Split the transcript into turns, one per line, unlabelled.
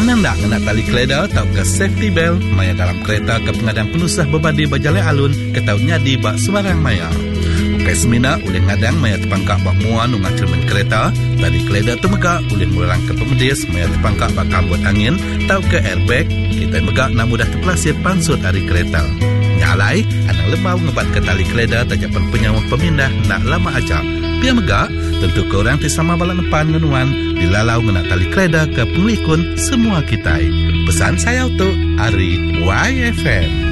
Menang tak kena tali keleda atau ke safety belt maya dalam kereta ke pengadang penusah berbadi berjalan alun ke tahu nyadi bak sebarang maya. Ukai semina boleh ngadang maya terpangkak bak muan ungat cermin kereta, tali keleda tu megak boleh murang ke pemedis maya terpangkak bak kambut angin atau ke airbag, kita megak nak mudah terpelasir pansut dari kereta. Nyalai, anak lembau ngebat ke tali keleda tajapan penyawa pemindah nak lama aja. Biar megak, tentu korang tisama balak depan ngenuan dilalau ngena tali keleda ke penglikun semua kita. Pesan saya untuk Ari YFM.